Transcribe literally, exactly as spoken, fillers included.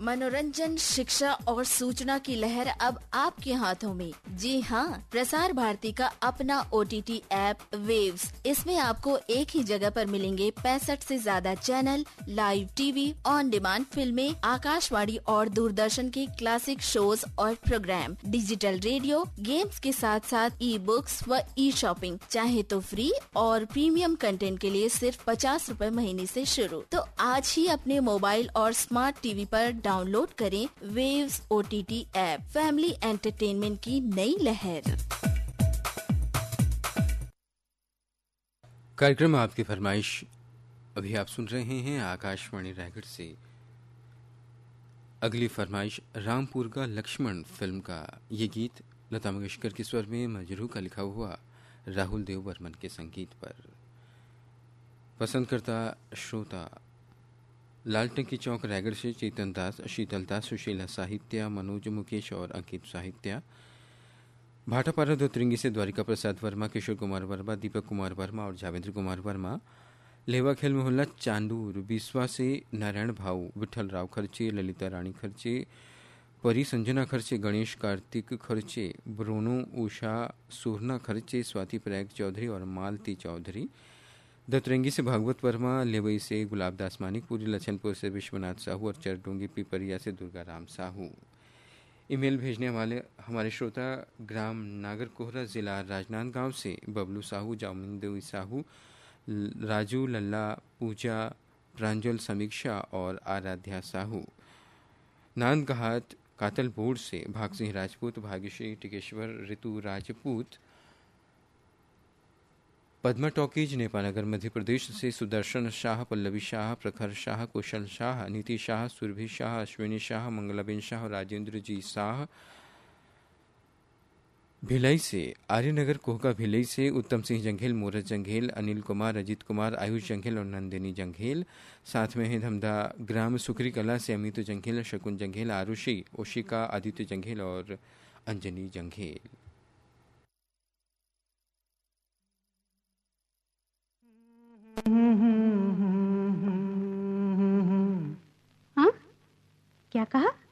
मनोरंजन, शिक्षा और सूचना की लहर अब आपके हाथों में। जी हाँ, प्रसार भारती का अपना O T T app waves. इसमें आपको एक ही जगह पर मिलेंगे पैंसठ से ज्यादा channel, live TV, on demand फिल्में, आकाशवाणी और दूरदर्शन के क्लासिक शोज और प्रोग्राम, डिजिटल रेडियो, गेम्स के साथ साथ ई बुक्स व ई शॉपिंग। चाहे तो फ्री और प्रीमियम कंटेंट के लिए सिर्फ पचास रूपए महीने से शुरू। तो आज ही अपने मोबाइल और स्मार्ट टीवी पर डाउनलोड करें waves O T T app. Family entertainment की नई लहर। कार्यक्रम आपकी फरमाइश अभी आप सुन रहे हैं आकाशवाणी रायगढ़ से। अगली फरमाइश रामपुर का लक्ष्मण फिल्म का ये गीत लता मंगेशकर के स्वर में मजरू का लिखा हुआ राहुल देव बर्मन के संगीत पर। पसंद करता श्रोता लालटंकी चौक रायगढ़ से चेतन दास, शीतल दास, सुशीला साहित्या, मनोज, मुकेश और अंकित साहित्या। भाटापारा दोतरिंगी से द्वारिका प्रसाद वर्मा, किशोर कुमार वर्मा, दीपक कुमार वर्मा और जावेंद्र कुमार वर्मा। लेवा खेल मोहल्ला चांदूर बिस्वा से नारायण भाऊ, विठल राव खर्चे, ललिता रानी खर्चे, परी संजना खर्चे, गणेश कार्तिक खर्चे, ब्रोनो उषा सोहना खर्चे, स्वाति प्रयाग चौधरी और मालती चौधरी। दतरंगी से भागवत वर्मा, लेवई से गुलाबदास मानिकपुरी, लछनपुर से विश्वनाथ साहू और चरडोंगी पिपरिया से दुर्गा राम साहू। ईमेल भेजने वाले हमारे श्रोता ग्राम नागर कोहरा, जिला राजनांदगांव से बबलू साहू, जामिंदेवी साहू, राजू, लल्ला, पूजा, प्रांजल, समीक्षा और आराध्या साहू। नांदघाट कातलबोर्ड से भाग सिंह राजपूत, भाग्यश्री टिकेश्वर, ऋतु राजपूत। पद्मा टॉकीज नेपालनगर मध्य प्रदेश से सुदर्शन शाह, पल्लवी शाह, प्रखर शाह, कुशल शाह, नीति शाह, सुरभि शाह, अश्विनी शाह, मंगलाबेन शाह, राजेंद्र जी शाह। भिलाई से आर्यनगर कोहका भिलाई से उत्तम सिंह जंघेल, मोरज जंघेल, अनिल कुमार, अजित कुमार, आयुष जंघेल और नंदिनी जंघेल। साथ में है धमधा ग्राम सुखरी कला से अमित जंघेल, शकुन जंघेल, आरुषि, ओशिका, आदित्य जंघेल और अंजनी जंघेल। हाँ? क्या कहा?